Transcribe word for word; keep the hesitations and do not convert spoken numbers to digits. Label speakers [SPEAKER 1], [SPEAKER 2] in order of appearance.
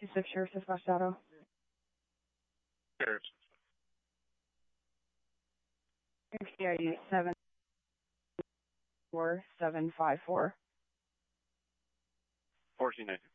[SPEAKER 1] Two-six Sheriff's Dispatch Shadow.
[SPEAKER 2] Sheriff's.
[SPEAKER 1] X D seven four seven five four.
[SPEAKER 2] fourteen ninety.